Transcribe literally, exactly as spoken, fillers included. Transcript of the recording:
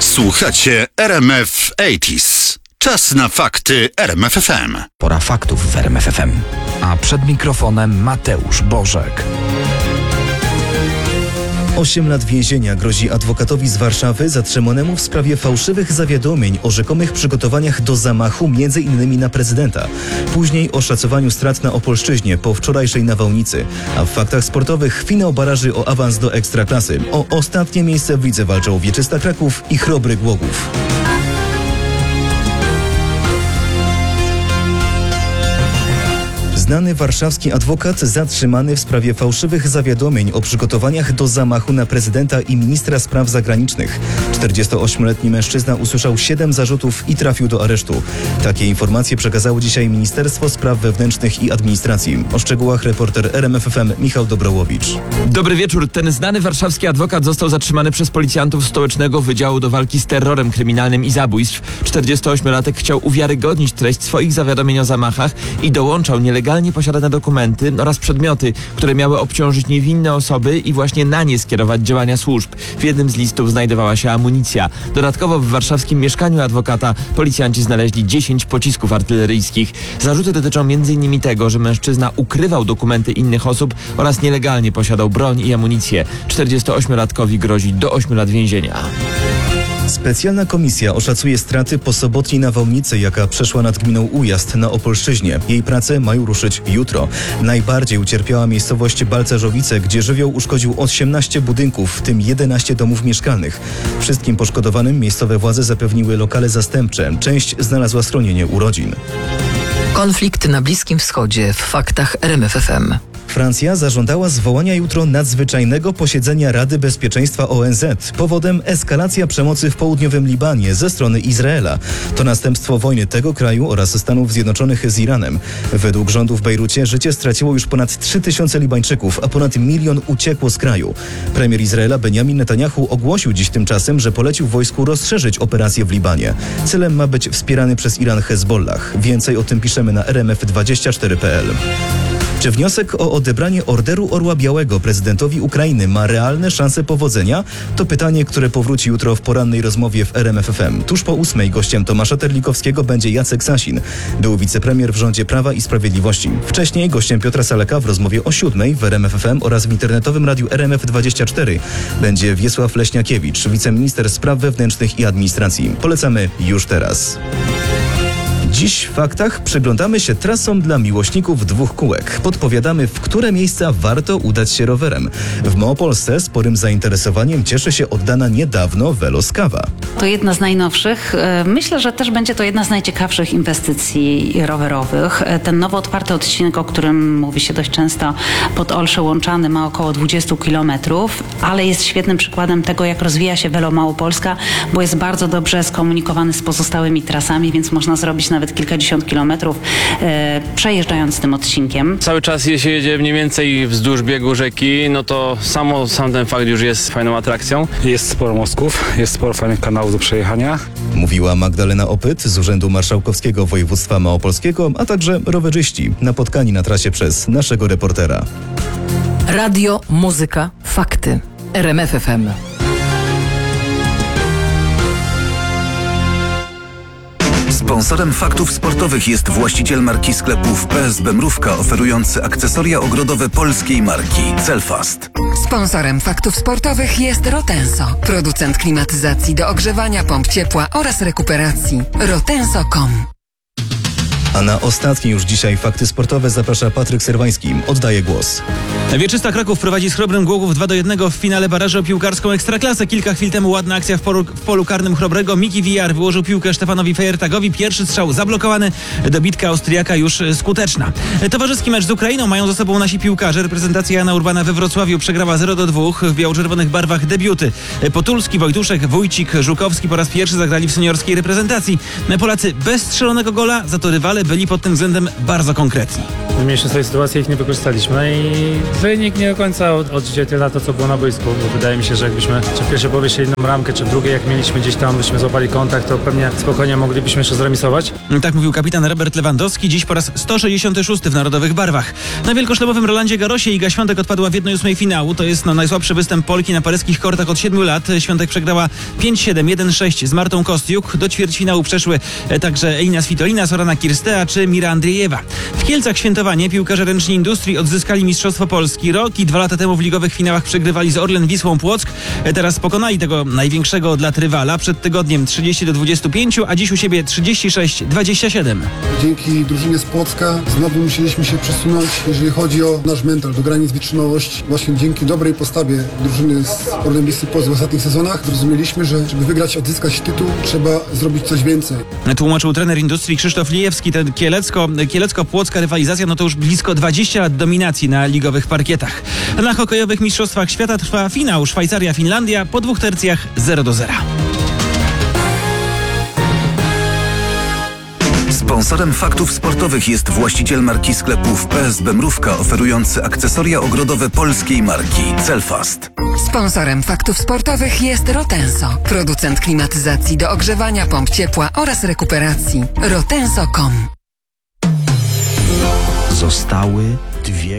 Słuchacie R M F osiemdziesiąt. Czas na fakty R M F F M. Pora faktów w R M F F M. A przed mikrofonem Mateusz Bożek. Osiem lat więzienia grozi adwokatowi z Warszawy zatrzymanemu w sprawie fałszywych zawiadomień o rzekomych przygotowaniach do zamachu między innymi na prezydenta. Później o szacowaniu strat na Opolszczyźnie po wczorajszej nawałnicy. A w faktach sportowych finał baraży o awans do Ekstraklasy. O ostatnie miejsce w lidze walczą Wieczysta Kraków i Chrobry Głogów. Znany warszawski adwokat zatrzymany w sprawie fałszywych zawiadomień o przygotowaniach do zamachu na prezydenta i ministra spraw zagranicznych. czterdziestoośmioletni mężczyzna usłyszał siedem zarzutów i trafił do aresztu. Takie informacje przekazało dzisiaj Ministerstwo Spraw Wewnętrznych i Administracji. O szczegółach reporter R M F F M Michał Dobrołowicz. Dobry wieczór. Ten znany warszawski adwokat został zatrzymany przez policjantów Stołecznego Wydziału do Walki z Terrorem Kryminalnym i Zabójstw. czterdziestoośmiolatek chciał uwiarygodnić treść swoich zawiadomień o zamachach i dołączał nielegalnie posiadane dokumenty oraz przedmioty, które miały obciążyć niewinne osoby i właśnie na nie skierować działania służb. W jednym z listów znajdowała się amunicja. Dodatkowo w warszawskim mieszkaniu adwokata policjanci znaleźli dziesięć pocisków artyleryjskich. Zarzuty dotyczą między innymi tego, że mężczyzna ukrywał dokumenty innych osób oraz nielegalnie posiadał broń i amunicję. czterdziestoośmiolatkowi grozi do ośmiu lat więzienia. Specjalna komisja oszacuje straty po sobotniej nawałnicy, jaka przeszła nad gminą Ujazd na Opolszczyźnie. Jej prace mają ruszyć jutro. Najbardziej ucierpiała miejscowość Balcerzowice, gdzie żywioł uszkodził osiemnaście budynków, w tym jedenaście domów mieszkalnych. Wszystkim poszkodowanym miejscowe władze zapewniły lokale zastępcze. Część znalazła schronienie u rodzin. Konflikt na Bliskim Wschodzie w faktach R M F F M. Francja zażądała zwołania jutro nadzwyczajnego posiedzenia Rady Bezpieczeństwa O N Z. Powodem eskalacja przemocy w południowym Libanie ze strony Izraela. To następstwo wojny tego kraju oraz Stanów Zjednoczonych z Iranem. Według rządu w Bejrucie życie straciło już ponad trzy tysiące Libańczyków, a ponad milion uciekło z kraju. Premier Izraela Benjamin Netanyahu ogłosił dziś tymczasem, że polecił wojsku rozszerzyć operację w Libanie. Celem ma być wspierany przez Iran Hezbollah. Więcej o tym piszemy na R M F dwadzieścia cztery kropka p l. Czy wniosek o odebranie Orderu Orła Białego prezydentowi Ukrainy ma realne szanse powodzenia? To pytanie, które powróci jutro w porannej rozmowie w R M F F M. Tuż po ósmej gościem Tomasza Terlikowskiego będzie Jacek Sasin. Był wicepremier w rządzie Prawa i Sprawiedliwości. Wcześniej gościem Piotra Saleka w rozmowie o siódmej w R M F F M oraz w internetowym radiu R M F dwadzieścia cztery będzie Wiesław Leśniakiewicz, wiceminister spraw wewnętrznych i administracji. Polecamy już teraz. Dziś w faktach przyglądamy się trasom dla miłośników dwóch kółek. Podpowiadamy, w które miejsca warto udać się rowerem. W Małopolsce sporym zainteresowaniem cieszy się oddana niedawno Veloskawa. To jedna z najnowszych. Myślę, że też będzie to jedna z najciekawszych inwestycji rowerowych. Ten nowo otwarty odcinek, o którym mówi się dość często, pod Olsze Łączany, ma około dwadzieścia kilometrów, ale jest świetnym przykładem tego, jak rozwija się Velo Małopolska, bo jest bardzo dobrze skomunikowany z pozostałymi trasami, więc można zrobić nawet kilkadziesiąt kilometrów e, przejeżdżając tym odcinkiem. Cały czas jeśli jedzie mniej więcej wzdłuż biegu rzeki, no to samo, sam ten fakt już jest fajną atrakcją. Jest sporo mostków, jest sporo fajnych kanałów do przejechania. Mówiła Magdalena Opyt z Urzędu Marszałkowskiego Województwa Małopolskiego, a także rowerzyści napotkani na trasie przez naszego reportera. Radio, muzyka, fakty. R M F F M. Sponsorem faktów sportowych jest właściciel marki sklepów P S B Mrówka, oferujący akcesoria ogrodowe polskiej marki Celfast. Sponsorem faktów sportowych jest Rotenso, producent klimatyzacji do ogrzewania, pomp ciepła oraz rekuperacji. rotenso kropka com. A na ostatnie już dzisiaj fakty sportowe zaprasza Patryk Serwański. Oddaję głos. Wieczysta Kraków prowadzi z Chrobrym Głogów dwa do jednego w finale baraży o piłkarską Ekstraklasę. Kilka chwil temu ładna akcja w polu, w polu karnym Chrobrego. Miki Wijar wyłożył piłkę Stefanowi Fejertagowi. Pierwszy strzał zablokowany. Dobitka Austriaka już skuteczna. Towarzyski mecz z Ukrainą mają za sobą nasi piłkarze. Reprezentacja Jana Urbana we Wrocławiu przegrała zero do dwóch. W biało-czerwonych barwach debiuty. Potulski, Wojtuszek, Wójcik, Żukowski po raz pierwszy zagrali w seniorskiej reprezentacji. Polacy bez strzelonego gola, za to rywale ale byli pod tym względem bardzo konkretni. Mieliśmy swoje sytuacje, ich nie wykorzystaliśmy i wynik nie do końca odzwierciedla to, co było na boisku, bo wydaje mi się, że jakbyśmy czy w pierwszej połowie jedną ramkę, czy w drugiej, jak mieliśmy gdzieś tam, byśmy złapali kontakt, to pewnie spokojnie moglibyśmy jeszcze zremisować. Tak mówił kapitan Robert Lewandowski, dziś po raz sto sześćdziesiąty szósty w narodowych barwach. Na wielkoszlemowym Rolandzie Garrosie Iga Świątek odpadła w jednej ósmej finału. To jest no, najsłabszy występ Polki na paryskich kortach od siedmiu lat. Świątek przegrała pięć siedem, jeden sześć z Martą Kostiuk. Do ćwierćfinału przeszły e, także Elina Svitolina, Sorana Kirstea czy Mira Andriejewa. W Kielcach świętowanie. Piłkarze ręczni Industrii odzyskali Mistrzostwo Polski. Rok i dwa lata temu w ligowych finałach przegrywali z Orlen Wisłą Płock. E, teraz pokonali tego największego od lat rywala. Przed tygodniem trzydzieści do dwudziestu pięciu, a dziś u siebie trzydzieści sześć dwadzieścia siedem. Dzięki drużynie z Płocka znowu musieliśmy się przesunąć, jeżeli chodzi o nasz mental, do granic wytrzymałości. Właśnie dzięki dobrej postawie drużyny z Orlen Wisły Płock w ostatnich sezonach zrozumieliśmy, że żeby wygrać, odzyskać tytuł, trzeba zrobić coś więcej. Tłumaczył trener Industrii Krzysztof Lijewski. Ten Kielecko, Kielecko-Płocka rywalizacja no to już blisko dwadzieścia lat dominacji na ligowych parkietach. Na hokejowych mistrzostwach świata trwa finał Szwajcaria-Finlandia po dwóch tercjach zero do zera. Sponsorem faktów sportowych jest właściciel marki sklepów P S B Mrówka, oferujący akcesoria ogrodowe polskiej marki Celfast. Sponsorem faktów sportowych jest Rotenso, producent klimatyzacji do ogrzewania, pomp ciepła oraz rekuperacji. rotenso kropka com. Zostały dwie